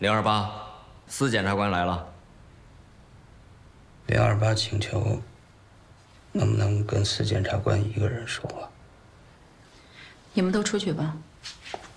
028，司检察官来了。 028请求，能不能跟司检察官一个人说话？ 你们都出去吧。